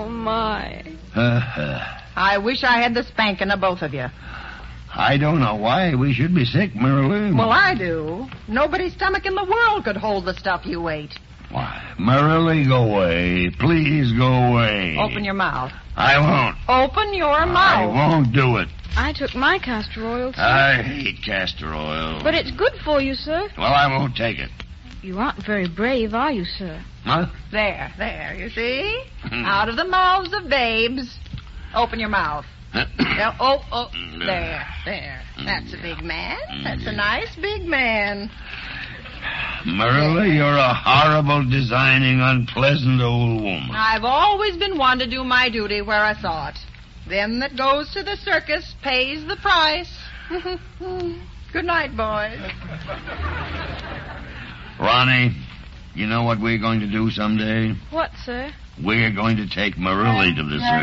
Oh, my. I wish I had the spanking of both of you. I don't know why we should be sick, Marilyn. Well, I do. Nobody's stomach in the world could hold the stuff you ate. Why, Marilyn, go away. Please go away. Open your mouth. I won't. Open your mouth. I won't do it. I took my castor oil, sir. I hate castor oil. But it's good for you, sir. Well, I won't take it. You aren't very brave, are you, sir? Huh? There, you see? Out of the mouths of babes. Open your mouth. There. That's a big man. That's a nice big man. Marilla, you're a horrible, designing, unpleasant old woman. I've always been one to do my duty where I saw it. Them that goes to the circus pays the price. Good night, boys. Ronnie, you know what we're going to do someday? What, sir? We're going to take Marilla to the circus.